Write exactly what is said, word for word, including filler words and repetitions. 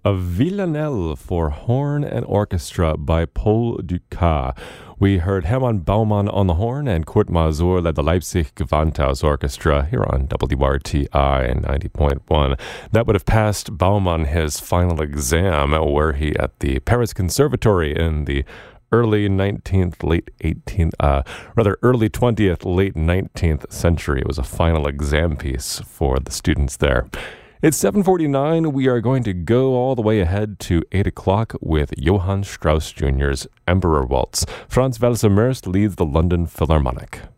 A Villanelle for Horn and Orchestra by Paul Dukas. We heard Hermann Baumann on the horn and Kurt Masur led the Leipzig Gewandhaus Orchestra here on W R T I ninety point one. That would have passed Baumann his final exam, where he at the Paris Conservatory in the early nineteenth, late eighteenth, uh, rather early twentieth, late nineteenth century. It was a final exam piece for the students there. It's seven forty-nine. We are going to go all the way ahead to eight o'clock with Johann Strauss Junior's Emperor Waltz. Franz Welser-Möst leads the London Philharmonic.